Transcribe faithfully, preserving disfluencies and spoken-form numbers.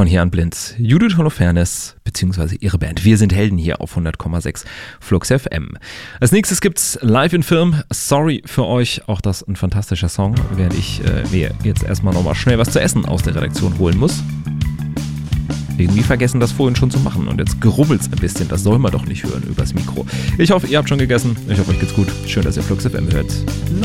von hier an blind. Judith Holofernes beziehungsweise ihre Band. Wir sind Helden hier auf hundert Komma sechs Flux F M. Als nächstes gibt's Live in Film. Sorry für euch. Auch das ein fantastischer Song, während ich äh, mir jetzt erstmal nochmal schnell was zu essen aus der Redaktion holen muss. Irgendwie vergessen, das vorhin schon zu machen. Und jetzt grubbelt's ein bisschen. Das soll man doch nicht hören übers Mikro. Ich hoffe, ihr habt schon gegessen. Ich hoffe, euch geht's gut. Schön, dass ihr Flux F M hört.